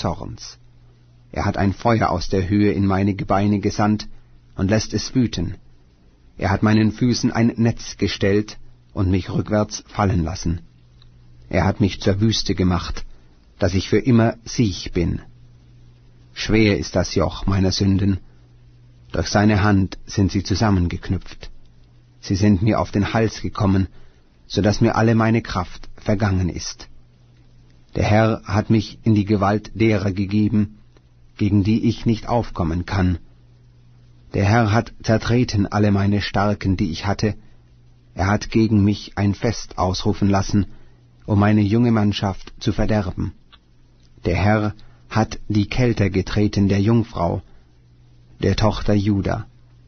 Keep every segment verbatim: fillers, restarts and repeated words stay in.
Zorns. Er hat ein Feuer aus der Höhe in meine Gebeine gesandt und lässt es wüten. Er hat meinen Füßen ein Netz gestellt und mich rückwärts fallen lassen. Er hat mich zur Wüste gemacht, dass ich für immer Siech bin. Schwer ist das Joch meiner Sünden. Durch seine Hand sind sie zusammengeknüpft. Sie sind mir auf den Hals gekommen, so dass mir alle meine Kraft vergangen ist. Der Herr hat mich in die Gewalt derer gegeben, gegen die ich nicht aufkommen kann. Der Herr hat zertreten alle meine Starken, die ich hatte. Er hat gegen mich ein Fest ausrufen lassen, um meine junge Mannschaft zu verderben. Der Herr hat die Kelter getreten der Jungfrau, der Tochter Juda.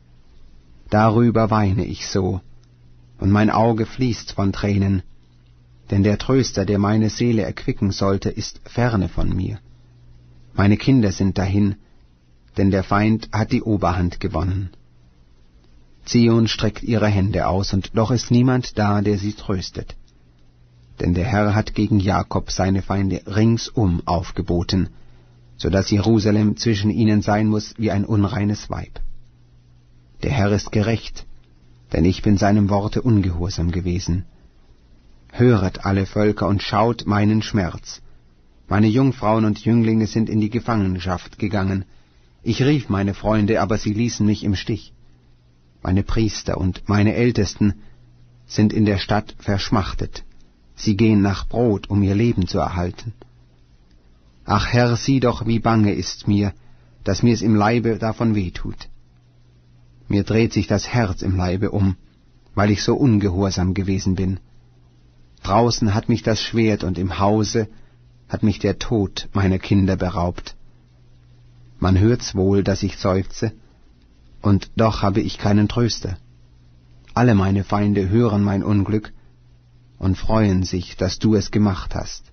Darüber weine ich so, und mein Auge fließt von Tränen, denn der Tröster, der meine Seele erquicken sollte, ist ferne von mir. Meine Kinder sind dahin, denn der Feind hat die Oberhand gewonnen. Zion streckt ihre Hände aus, und doch ist niemand da, der sie tröstet. Denn der Herr hat gegen Jakob seine Feinde ringsum aufgeboten, so dass Jerusalem zwischen ihnen sein muss wie ein unreines Weib. Der Herr ist gerecht, denn ich bin seinem Worte ungehorsam gewesen. Höret alle Völker und schaut meinen Schmerz. Meine Jungfrauen und Jünglinge sind in die Gefangenschaft gegangen. Ich rief meine Freunde, aber sie ließen mich im Stich. Meine Priester und meine Ältesten sind in der Stadt verschmachtet. Sie gehen nach Brot, um ihr Leben zu erhalten. Ach Herr, sieh doch, wie bange ist mir, dass mir's im Leibe davon weh tut. Mir dreht sich das Herz im Leibe um, weil ich so ungehorsam gewesen bin. Draußen hat mich das Schwert und im Hause hat mich der Tod meiner Kinder beraubt. Man hört's wohl, dass ich seufze, und doch habe ich keinen Tröster. Alle meine Feinde hören mein Unglück und freuen sich, dass du es gemacht hast.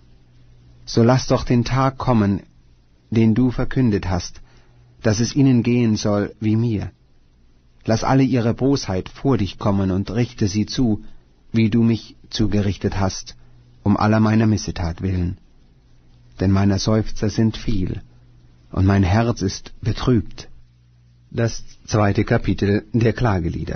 So lass doch den Tag kommen, den du verkündet hast, dass es ihnen gehen soll wie mir. Lass alle ihre Bosheit vor dich kommen und richte sie zu, wie du mich zugerichtet hast, um aller meiner Missetat willen. Denn meine Seufzer sind viel, und mein Herz ist betrübt. Das zweite Kapitel der Klagelieder.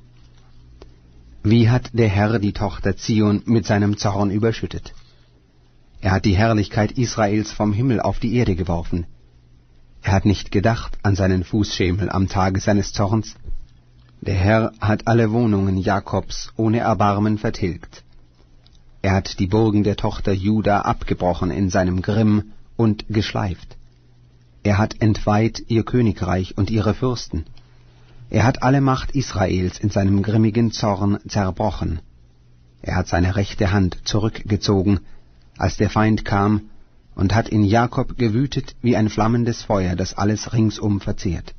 Wie hat der Herr die Tochter Zion mit seinem Zorn überschüttet? Er hat die Herrlichkeit Israels vom Himmel auf die Erde geworfen. Er hat nicht gedacht an seinen Fußschemel am Tage seines Zorns. Der Herr hat alle Wohnungen Jakobs ohne Erbarmen vertilgt. Er hat die Burgen der Tochter Juda abgebrochen in seinem Grimm und geschleift. Er hat entweiht ihr Königreich und ihre Fürsten. Er hat alle Macht Israels in seinem grimmigen Zorn zerbrochen. Er hat seine rechte Hand zurückgezogen, als der Feind kam, und hat in Jakob gewütet wie ein flammendes Feuer, das alles ringsum verzehrt.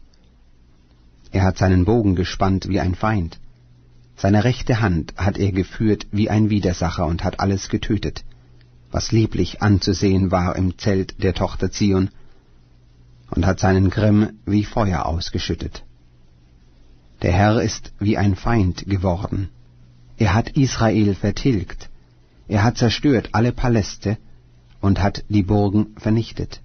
Er hat seinen Bogen gespannt wie ein Feind. Seine rechte Hand hat er geführt wie ein Widersacher und hat alles getötet, was lieblich anzusehen war im Zelt der Tochter Zion, und hat seinen Grimm wie Feuer ausgeschüttet. Der Herr ist wie ein Feind geworden. Er hat Israel vertilgt. Er hat zerstört alle Paläste und hat die Burgen vernichtet.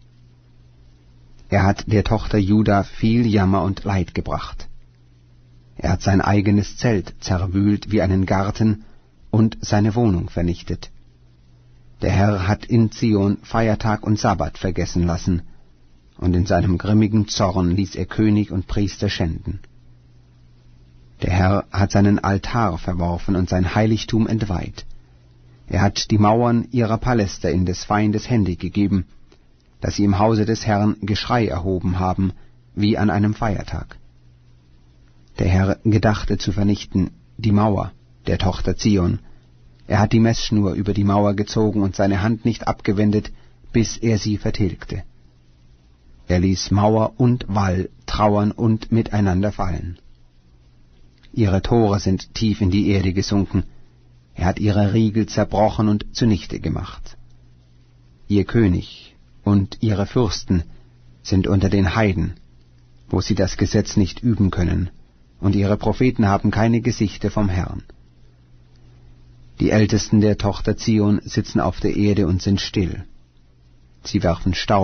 Er hat der Tochter Juda viel Jammer und Leid gebracht. Er hat sein eigenes Zelt zerwühlt wie einen Garten und seine Wohnung vernichtet. Der Herr hat in Zion Feiertag und Sabbat vergessen lassen, und in seinem grimmigen Zorn ließ er König und Priester schänden. Der Herr hat seinen Altar verworfen und sein Heiligtum entweiht. Er hat die Mauern ihrer Paläste in des Feindes Hände gegeben, dass sie im Hause des Herrn Geschrei erhoben haben, wie an einem Feiertag. Der Herr gedachte zu vernichten die Mauer der Tochter Zion. Er hat die Messschnur über die Mauer gezogen und seine Hand nicht abgewendet, bis er sie vertilgte. Er ließ Mauer und Wall trauern und miteinander fallen. Ihre Tore sind tief in die Erde gesunken. Er hat ihre Riegel zerbrochen und zunichte gemacht. Ihr König und ihre Fürsten sind unter den Heiden, wo sie das Gesetz nicht üben können, und ihre Propheten haben keine Gesichter vom Herrn. Die Ältesten der Tochter Zion sitzen auf der Erde und sind still. Sie werfen Staub